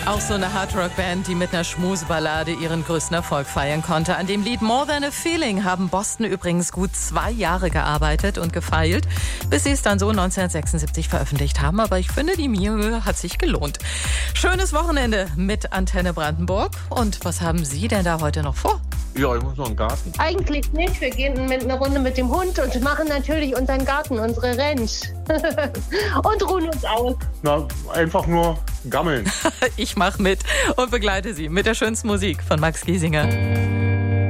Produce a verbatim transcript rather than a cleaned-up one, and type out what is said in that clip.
Auch so eine Hardrock-Band, die mit einer Schmuseballade ihren größten Erfolg feiern konnte. An dem Lied More Than a Feeling haben Boston übrigens gut zwei Jahre gearbeitet und gefeilt, bis sie es dann so neunzehnhundertsechsundsiebzig veröffentlicht haben. Aber ich finde, die Mühe hat sich gelohnt. Schönes Wochenende mit Antenne Brandenburg. Und was haben Sie denn da heute noch vor? Ja, ich muss noch einen Garten. Eigentlich nicht. Wir gehen mit einer Runde mit dem Hund und machen natürlich unseren Garten, unsere Ranch. Und ruhen uns aus. Na, einfach nur gammeln. Ich mache mit und begleite Sie mit der schönsten Musik von Max Giesinger.